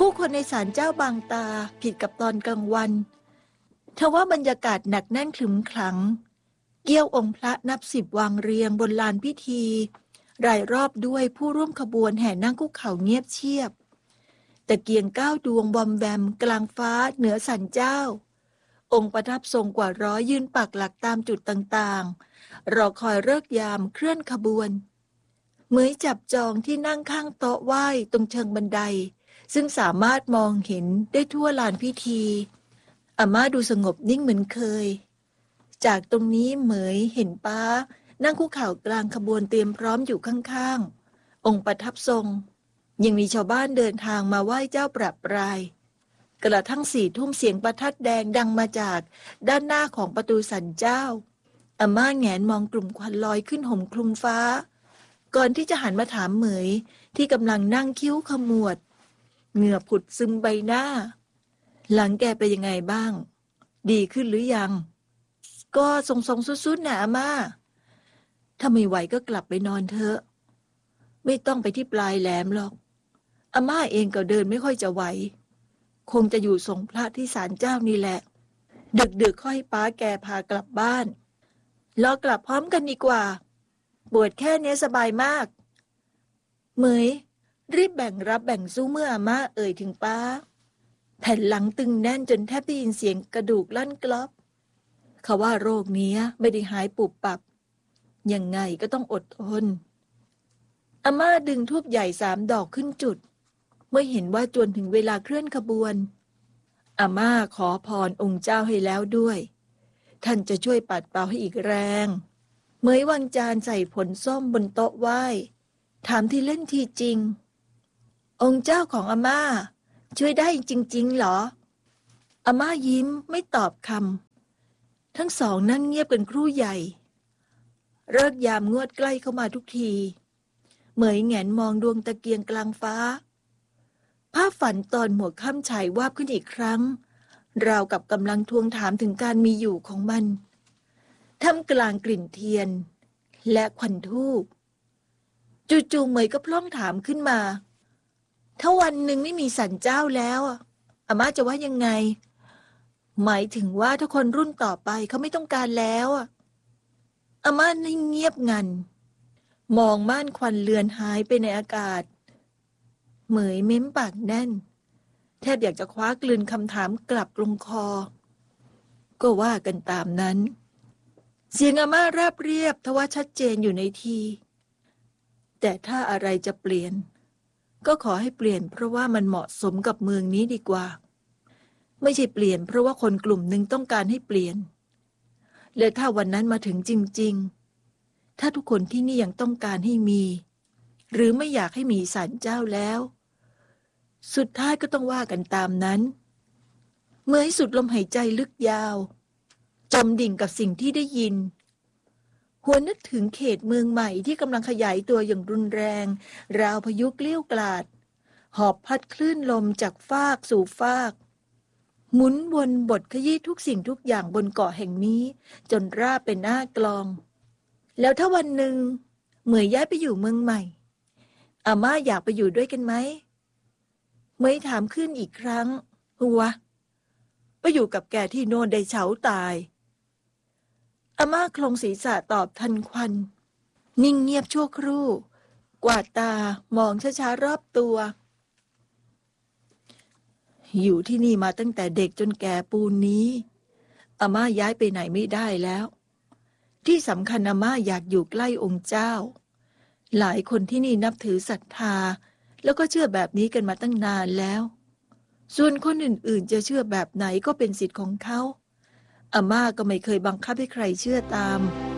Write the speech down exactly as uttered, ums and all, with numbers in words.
ผู้คนในศาลเจ้าบางตาผิดกับตอนกลางวันทว่าบรรยากาศหนักแน่นขรึมขลังเกี้ยวองค์พระนับสิบวางเรียงบนลานพิธีรายรอบด้วยผู้ร่วมขบวนแห่นั่งคุกเข่าเงียบเชียบตะเกียงเก้าดวงบอมแวมกลางฟ้าเหนือศาลเจ้าองค์ประทับทรงกว่าร้อยยืนปักหลักตามจุดต่างๆรอคอยฤกษ์ยามเคลื่อนขบวนเหมยจับจองที่นั่งข้างโต๊ะไหว้ตรงเชิงบันไดซึ่งสามารถมองเห็นได้ทั่วลานพิธีอาม่าดูสงบนิ่งเหมือนเคยจากตรงนี้เหมยเห็นป้านั่งคุกเข่ากลางขบวนเตรียมพร้อมอยู่ข้างๆองค์ประทับทรงยังมีชาวบ้านเดินทางมาไหว้เจ้าประปรายกระทั่งสี่ทุ่มเสียงประทัดแดงดังมาจากด้านหน้าของประตูศาลเจ้าอาม่าแงนมองกลุ่มควันลอยขึ้นห่มคลุมฟ้าก่อนที่จะหันมาถามเหมยที่กำลังนั่งคิ้วขมวดเหงื่อผุดซึมใบหน้าหลังแกไปยังไงบ้างดีขึ้นหรือยังก็ทรงๆสุดๆนะอาม่าถ้าไม่ไหวก็กลับไปนอนเถอะไม่ต้องไปที่ปลายแหลมหรอกอาม่าเองก็เดินไม่ค่อยจะไหวคงจะอยู่ส่งพระที่ศาลเจ้านี่แหละดึกๆค่อยป้าแกพากลับบ้านรอกลับพร้อมกันดีกว่าปวดแค่นี้สบายมากเหมยรีบแบ่งรับแบ่งสู้เมื่ออาม่าเอ่ยถึงป้าแผ่นหลังตึงแน่นจนแทบได้ยินเสียงกระดูกลั่นกรอบเขาว่าโรคนี้ไม่ได้หายปุบปับยังไงก็ต้องอดทนอาม่าดึงธูปใหญ่สามดอกขึ้นจุดเมื่อเห็นว่าจวนถึงเวลาเคลื่อนขบวนอาม่าขอพรองค์เจ้าให้แล้วด้วยท่านจะช่วยปัดเป่าให้อีกแรงเหมยวางจานใส่ผลส้มบนโต๊ะไหว้ถามที่เล่นทีจริงองค์เจ้าของอาม่าช่วยได้จริงๆเหรออาม่ายิ้มไม่ตอบคำทั้งสองนั่งเงียบกันครู่ใหญ่ฤกษ์ยามงวดใกล้เข้ามาทุกทีเหมยแหงนมองดวงตะเกียงกลางฟ้าภาพฝันตอนหัวค่ำฉายวาบขึ้นอีกครั้งราวกับกำลังทวงถามถึงการมีอยู่ของมันท่ามกลางกลิ่นเทียนและควันธูปจู่ๆเหมยก็พล่องถามขึ้นมาถ้าวันหนึ่งไม่มีศาลเจ้าแล้วอาม่าจะว่ายังไงหมายถึงว่าถ้าคนรุ่นต่อไปเขาไม่ต้องการแล้วอาม่านิ่งเงียบงันมองม่านควันเลือนหายไปในอากาศเหมยเม้มปากแน่นแทบอยากจะคว้ากลืนคำถามกลับลงคอก็ว่ากันตามนั้นเสียงอาม่าราบเรียบทว่าชัดเจนอยู่ในทีแต่ถ้าอะไรจะเปลี่ยนก็ขอให้เปลี่ยนเพราะว่ามันเหมาะสมกับเมืองนี้ดีกว่าไม่ใช่เปลี่ยนเพราะว่าคนกลุ่มหนึ่งต้องการให้เปลี่ยนและถ้าวันนั้นมาถึงจริงๆถ้าทุกคนที่นี่ยังต้องการให้มีหรือไม่อยากให้มีศาลเจ้าแล้วสุดท้ายก็ต้องว่ากันตามนั้นเมื่อให้สุดลมหายใจลึกยาวจมดิ่งกับสิ่งที่ได้ยินหัวนึกถึงเขตเมืองใหม่ที่กำลังขยายตัวอย่างรุนแรงราวพายุเกลี้ยวกลาดหอบพัดคลื่นลมจากฟากสู่ฟากหมุนวนบทขยี้ทุกสิ่งทุกอย่างบนเกาะแห่งนี้จนราบเป็นหน้ากลองแล้วถ้าวันหนึ่งเหมยย้ายไปอยู่เมืองใหม่อาม่าอยากไปอยู่ด้วยกันไหมเหมยถามขึ้นอีกครั้งหัวไปอยู่กับแกที่โน่นได้เฉาตายอาม่าคลงศีรษะตอบทันควันนิ่งเงียบชั่วครู่กวาดตามองช้าๆรอบตัวอยู่ที่นี่มาตั้งแต่เด็กจนแก่ปูนนี้อาม่าย้ายไปไหนไม่ได้แล้วที่สำคัญอาม่าอยากอยู่ใกล้องค์เจ้าหลายคนที่นี่นับถือศรัทธาแล้วก็เชื่อแบบนี้กันมาตั้งนานแล้วส่วนคนอื่นๆจะเชื่อแบบไหนก็เป็นสิทธิ์ของเขาอาม่าก็ไม่เคยบังคับให้ใครเชื่อตาม